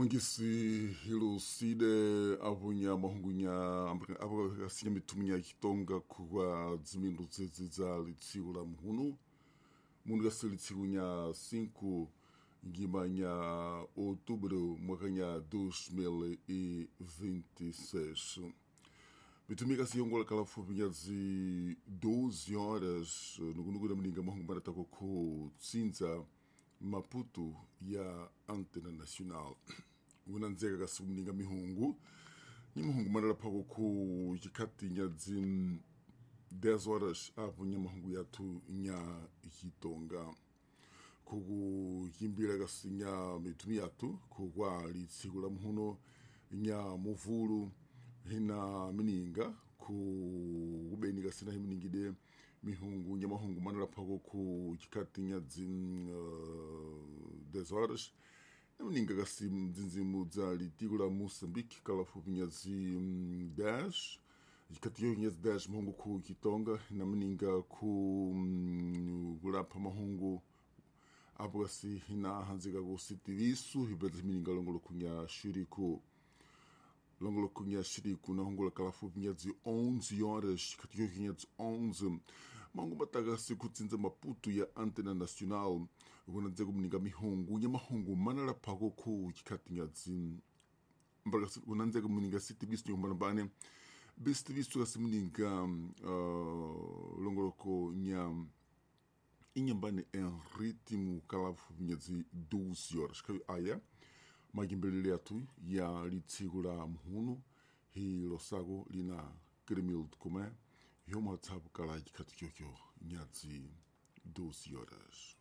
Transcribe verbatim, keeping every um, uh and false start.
Mwingisi hilo side avunya mahungunya abo asinya mituminya kitonga kwa zimindu zezi za litigu la muhunu mundu gasi litigu nya cinco ngimanya outubro mwakanya dois mil e vinte e seis. Mitumika si yongola kala fupi nyazi doze horas nukunuku da mninga mahungu marata koko tsinza Maputo ya Antena Nacional. Unanzega kasi mninga mihungu ni mihungu marala pako ku jikati nyazi dez horas apo nya mahungu yatu nya hitonga kugu yimbira kasi nya mitumi yatu kugwa litsigula muhuno nya muvulu hina mininga ku ubeni kasi na himiningide mihungu nya mahungu manala pako ku jikati nyazi uh, dez horas mininga kasi mzinzimu za litigu la Moçambique kala fupi nyazi dez jikati yo nyazi dez mahungu ku kitonga na mininga ku gulapa mahungu apo kasi hina hanziga go siti visu hibeza mininga longolo kunya shiriku longolo kunya shiriku na hongola kala fupi nyazi onze horas jikati yo nyazi onze mangu mataga siku tsinza Maputo ya Antena Nacional unanzega mninga mihungu nya mahungu manala pako ku jikati nyazi unanzega mninga siti visu nyombana bane besti visu kasi mninga uh, longoloko nya inyambane en ritmo kalafu nyazi doze horas kayo aya magimbelele atu ya litigu la muhunu hi losago lina kremil kume yomo tabu kala jikati kyokyo nyazi doze horas.